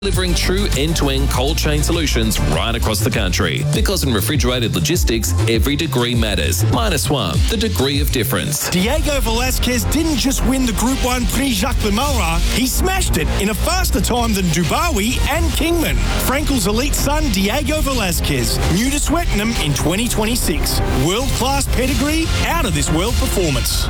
Delivering true end-to-end cold chain solutions right across the country. Because in refrigerated logistics, every degree matters. -1, the degree of difference. Diego Velasquez didn't just win the Group 1 Prix Jacques Lemoyne, he smashed it in a faster time than Dubawi and Kingman. Frankel's elite son, Diego Velasquez, new to Swettenham in 2026. World-class pedigree, out-of-this-world performance.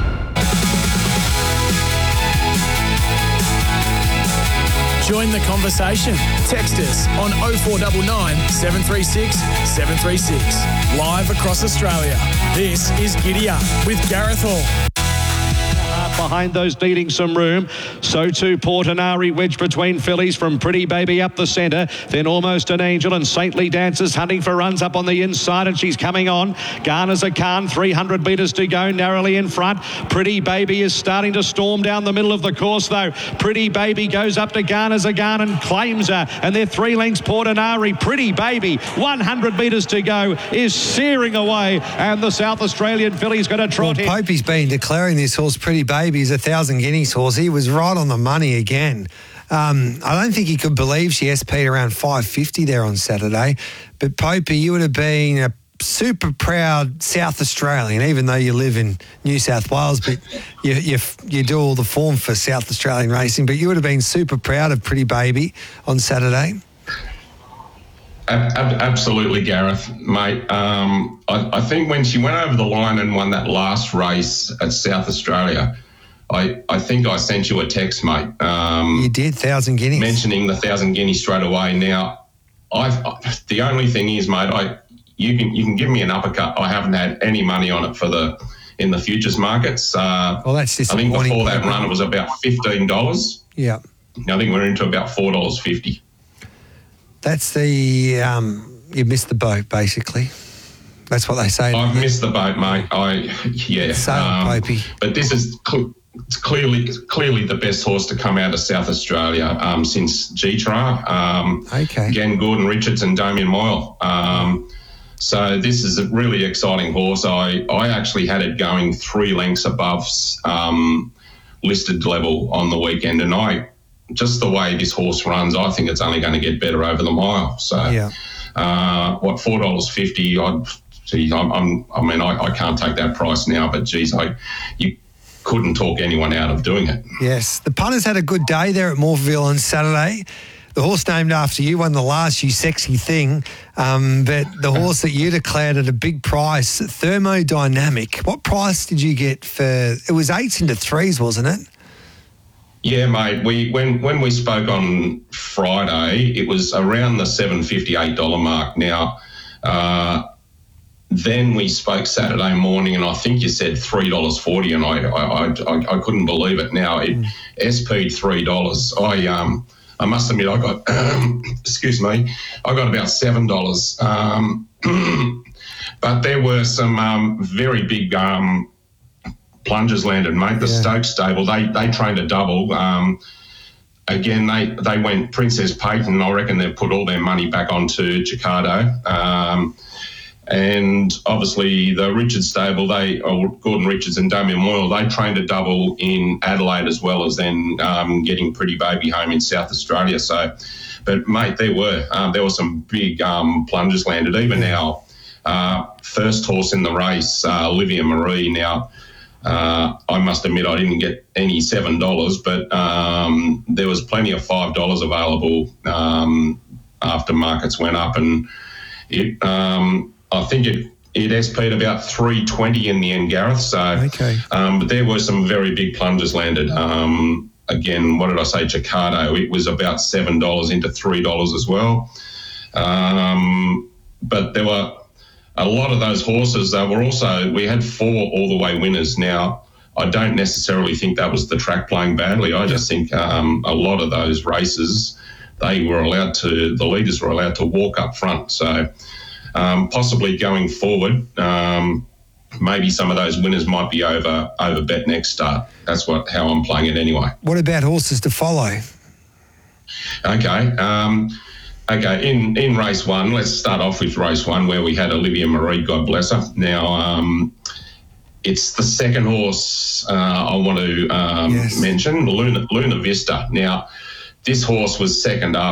Join the conversation. Text us on 0499 736 736. Live across Australia. This is Giddy Up with Gareth Hall. Behind those needing some room. So too Portinari, wedged between fillies from Pretty Baby up the centre. Then Almost an Angel and Saintly Dancers hunting for runs up on the inside, and she's coming on. Garner's a Khan, 300 metres to go, narrowly in front. Pretty Baby is starting to storm down the middle of the course though. Pretty Baby goes up to Garner's a Khan and claims her, and they're 3 lengths Portinari. Pretty Baby, 100 metres to go, is searing away, and the South Australian filly's going to trot in. Popey's been declaring this horse Pretty Baby is a 1,000 guineas horse. He was right on the money again. I don't think he could believe she SP'd around 550 there on Saturday. But Popey, you would have been a super proud South Australian, even though you live in New South Wales, but you do all the form for South Australian racing. But you would have been super proud of Pretty Baby on Saturday. Absolutely, Gareth, mate. I think when she went over the line and won that last race at South Australia, I think I sent you a text, mate. You did, 1,000 guineas. Mentioning the 1,000 guineas straight away. Now, the only thing is, mate, you can give me an uppercut. I haven't had any money on it in the futures markets. Well, that's disappointing. I think before that run it was about $15. Yeah. I think we're into about $4.50. That's the you missed the boat, basically. That's what they say. I've missed the boat, mate. Popey. But this is clearly the best horse to come out of South Australia since G-Tra. Okay. Again, Gordon Richards and Damien Moyle. So this is a really exciting horse. I actually had it going 3 lengths above listed level on the weekend, and just the way this horse runs, I think it's only going to get better over the mile. So, $4.50? I can't take that price now, but geez, you couldn't talk anyone out of doing it. Yes, the punters had a good day there at Morpheville on Saturday. The horse named after you won the last You Sexy Thing, but the horse that you declared at a big price, Thermodynamic. What price did you get for? It was 8s into 3s, wasn't it? Yeah, mate. When we spoke on Friday, it was around the $7.58 mark. Now, then we spoke Saturday morning, and I think you said $3.40, and I couldn't believe it. Now it SP'd $3. I must admit, I got excuse me, I got about $7. But there were some very big plungers landed, mate. The Stokes stable, they trained a double. Again, they went Princess Peyton. I reckon they've put all their money back onto Chicado. And obviously the Richards stable, Gordon Richards and Damien Moyle, they trained a double in Adelaide as well as then getting Pretty Baby home in South Australia. So, but mate, there were some big plungers landed. Even our first horse in the race, Olivia Marie. Now, I must admit I didn't get any $7, but there was plenty of $5 available after markets went up, and it. I think it SP'd about $3.20 in the end, Gareth. So, but there were some very big plungers landed. Again, what did I say? Chicado, it was about $7 into $3 as well. But there were a lot of those horses that were also, we had 4 all-the-way winners. Now, I don't necessarily think that was the track playing badly. I just think a lot of those races, the leaders were allowed to walk up front. So, possibly going forward, maybe some of those winners might be over bet next start. That's how I'm playing it anyway. What about horses to follow? Okay. In race 1, let's start off with race 1 where we had Olivia Marie, God bless her. Now, it's the second horse I want to mention, Luna Vista. Now, this horse was second up.